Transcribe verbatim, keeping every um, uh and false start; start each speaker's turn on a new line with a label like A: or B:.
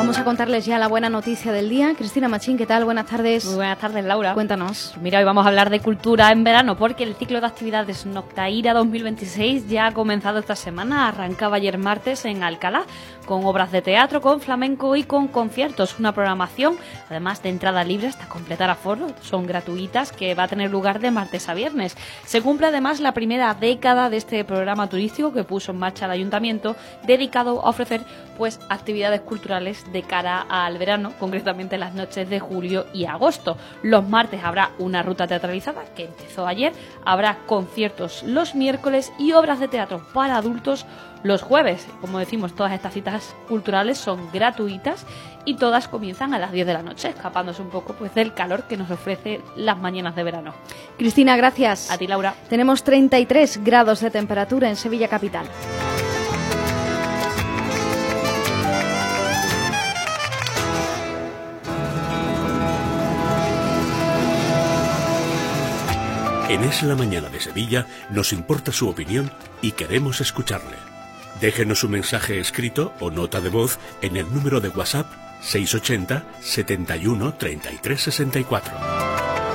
A: Vamos a contarles ya la buena noticia del día. Cristina Machín, ¿qué tal? Buenas tardes.
B: Muy buenas tardes, Laura.
A: Cuéntanos.
B: Mira, hoy vamos a hablar de cultura en verano porque el ciclo de actividades Noctaira dos mil veintiséis ya ha comenzado esta semana. Arrancaba ayer martes en Alcalá con obras de teatro, con flamenco y con conciertos. Una programación, además de entrada libre hasta completar aforo, son gratuitas, que va a tener lugar de martes a viernes. Se cumple además la primera década de este programa turístico que puso en marcha el ayuntamiento, dedicado a ofrecer pues actividades culturales de cara al verano, concretamente las noches de julio y agosto. Los martes habrá una ruta teatralizada que empezó ayer, habrá conciertos los miércoles y obras de teatro para adultos los jueves. Como decimos, todas estas citas culturales son gratuitas y todas comienzan a las diez de la noche, escapándose un poco pues del calor que nos ofrece las mañanas de verano.
A: Cristina, gracias.
B: A ti, Laura.
A: Tenemos treinta y tres grados de temperatura en Sevilla capital.
C: En Es la Mañana de Sevilla nos importa su opinión y queremos escucharle. Déjenos un mensaje escrito o nota de voz en el número de WhatsApp seiscientos ochenta, setenta y uno, treinta y tres sesenta y cuatro.